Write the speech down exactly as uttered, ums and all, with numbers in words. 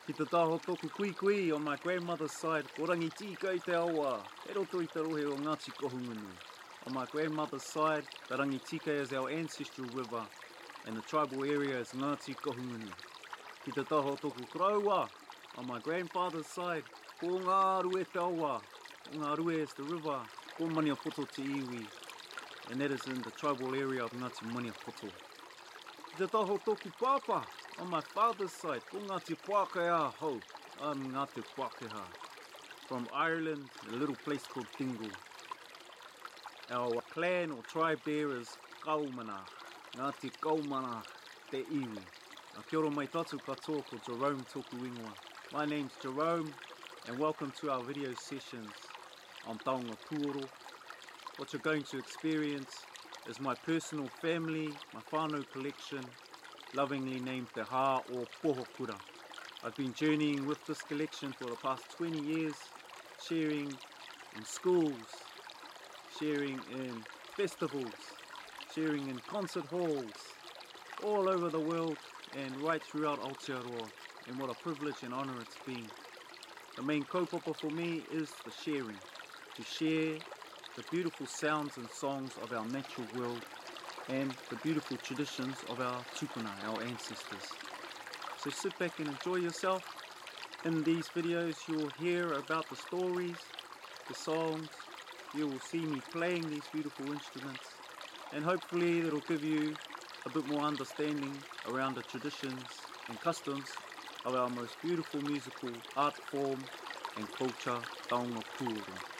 Ki te taho toku kui kui on my grandmother's side, ko rangi tika i te awa, e roto i te rohe o Ngāti Kohungunu. On my grandmother's side, the rangi tika is our ancestral river, and the tribal area is Ngāti Kohungunu. Ki te taho toku kraua, on my grandfather's side, ko ngā rue te awa, ko ngā rue is the river, ko Maniapoto te iwi, and that is in the tribal area of Ngāti Maniapoto. Ki te taho toku papa, on my father's side, ko Ngāti Pākehā hau, I'm Ngāti Pākehā. From Ireland, a little place called Dingle. Our clan or tribe there is Kaumana, Ngāti Kaumana te iwi. A kia ora mai tatu katoa ko Jerome toku ingoa. My name's Jerome, and welcome to our video sessions on Taonga Puoro. What you're going to experience is my personal family, my whānau collection, lovingly named Te Hā o Pohokura. I've been journeying with this collection for the past twenty years, sharing in schools, sharing in festivals, sharing in concert halls, all over the world and right throughout Aotearoa, and what a privilege and honour it's been. The main kaupapa for me is the sharing, to share the beautiful sounds and songs of our natural world and the beautiful traditions of our tupuna, our ancestors. So sit back and enjoy yourself. In these videos you'll hear about the stories, the songs, you will see me playing these beautiful instruments, and hopefully it'll give you a bit more understanding around the traditions and customs of our most beautiful musical art form and culture, Taonga Puoro.